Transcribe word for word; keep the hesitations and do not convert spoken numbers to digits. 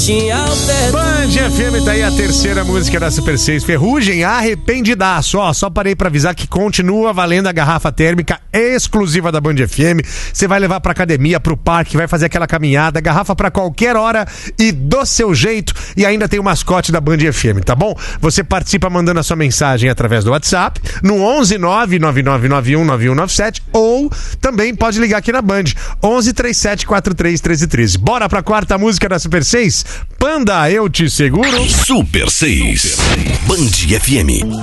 frente ao teto. Band F M, tá aí a terceira música da Super seis. Ferrugem, arrependidaço. Ó, só parei pra avisar que continua valendo a garrafa térmica exclusiva da Band F M. Você vai levar pra academia, pro parque, vai fazer aquela caminhada, garrafa pra qualquer hora e do seu jeito. E ainda tem o mascote da Band F M, tá bom? Você participa mandando a sua mensagem através do WhatsApp no onze nove nove nove nove um nove um nove sete ou também pode ligar aqui na Band onze três sete quatro três um três um três. Bora pra quarta música da Super seis? Panda, eu te seguro. Super seis. Band F M.